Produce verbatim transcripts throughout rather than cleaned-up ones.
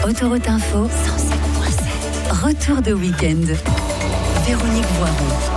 Autoroute Info, cent sept virgule sept. Retour de week-end. Véronique Voiron.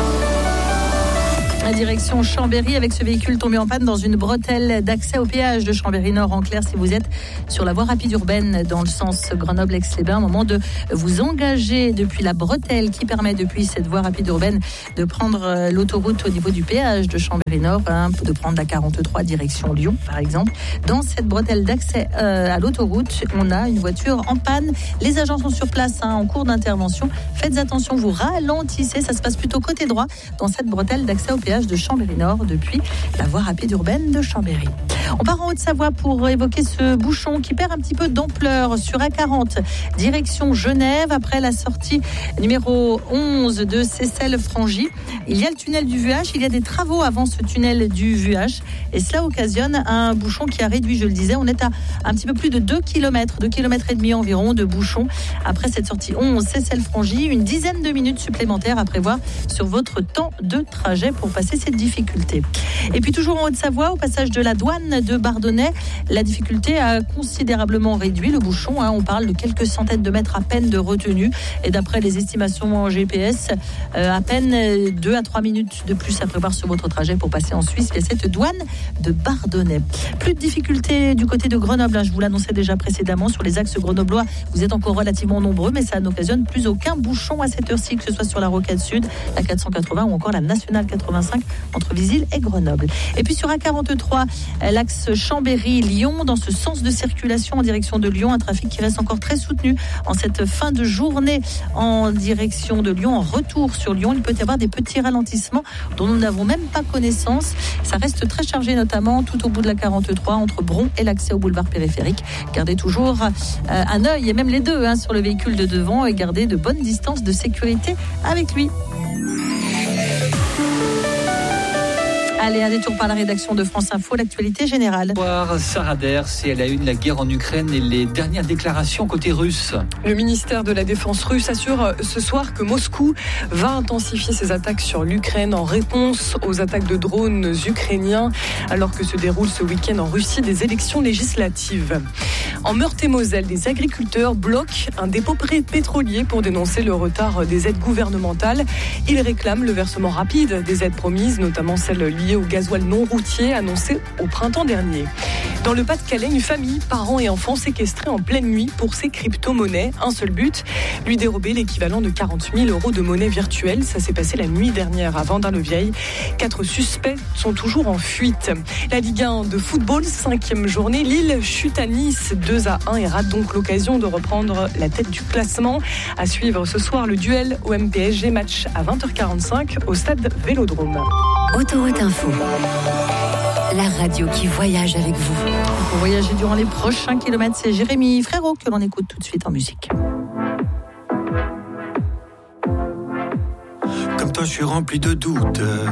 La direction Chambéry avec ce véhicule tombé en panne dans une bretelle d'accès au péage de Chambéry-Nord. En clair, si vous êtes sur la voie rapide urbaine dans le sens Grenoble-Aix-les-Bains, au moment de vous engager depuis la bretelle qui permet depuis cette voie rapide urbaine de prendre l'autoroute au niveau du péage de Chambéry-Nord, hein, de prendre la quarante-trois direction Lyon par exemple. Dans cette bretelle d'accès euh, à l'autoroute, on a une voiture en panne. Les agents sont sur place hein, en cours d'intervention. Faites attention, vous ralentissez. Ça se passe plutôt côté droit dans cette bretelle d'accès au péage de Chambéry-Nord depuis la voie rapide urbaine de Chambéry. On part en Haute-Savoie pour évoquer ce bouchon qui perd un petit peu d'ampleur sur A quarante, direction Genève, après la sortie numéro onze de Seyssel-Frangy. Il y a le tunnel du Vuache, il y a des travaux avant ce tunnel du Vuache et cela occasionne un bouchon qui a réduit, je le disais, on est à un petit peu plus de deux kilomètres, deux kilomètres et demi environ de bouchon après cette sortie onze Seyssel-Frangy, une dizaine de minutes supplémentaires à prévoir sur votre temps de trajet pour passer cette difficulté. Et puis toujours en Haute-Savoie, au passage de la douane de Bardonnay, la difficulté a considérablement réduit le bouchon. Hein, on parle de quelques centaines de mètres à peine de retenue. Et d'après les estimations G P S, euh, à peine deux à trois minutes de plus à prévoir sur votre trajet pour passer en Suisse via cette douane de Bardonnay. Plus de difficultés du côté de Grenoble. Hein, je vous l'annonçais déjà précédemment. Sur les axes grenoblois, vous êtes encore relativement nombreux, mais ça n'occasionne plus aucun bouchon à cette heure-ci, que ce soit sur la Rocade Sud, la quatre cent quatre-vingts ou encore la Nationale quatre-vingt-cinq entre Visil et Grenoble. Et puis sur A quarante-trois, l'axe Chambéry-Lyon, dans ce sens de circulation en direction de Lyon, un trafic qui reste encore très soutenu en cette fin de journée en direction de Lyon, en retour sur Lyon. Il peut y avoir des petits ralentissements dont nous n'avons même pas connaissance. Ça reste très chargé, notamment tout au bout de la quarante-trois, entre Bron et l'accès au boulevard périphérique. Gardez toujours euh, un œil, et même les deux, hein, sur le véhicule de devant, et gardez de bonnes distances de sécurité avec lui. Allez, un détour par la rédaction de France Info, l'actualité générale. Bonsoir, Sarah Ders, et elle a eu la guerre en Ukraine et les dernières déclarations côté russe. Le ministère de la Défense russe assure ce soir que Moscou va intensifier ses attaques sur l'Ukraine en réponse aux attaques de drones ukrainiens, alors que se déroulent ce week-end en Russie des élections législatives. En Meurthe-et-Moselle, des agriculteurs bloquent un dépôt pétrolier pour dénoncer le retard des aides gouvernementales. Ils réclament le versement rapide des aides promises, notamment celles liées au gasoil non routier annoncé au printemps dernier. Dans le Pas-de-Calais, une famille, parents et enfants séquestrés en pleine nuit pour ces crypto-monnaies. Un seul but, lui dérober l'équivalent de quarante mille euros de monnaie virtuelle. Ça s'est passé la nuit dernière à Vendin-le-Vieil. Quatre suspects sont toujours en fuite. La Ligue un de football, cinquième journée. Lille chute à Nice deux à un et rate donc l'occasion de reprendre la tête du classement. À suivre ce soir le duel O M P S G, match à vingt heures quarante-cinq au stade Vélodrome. Autoroute Info, la radio qui voyage avec vous. Pour voyager durant les prochains kilomètres, c'est Jérémy Frérot que l'on écoute tout de suite en musique. Comme toi, je suis rempli de doutes.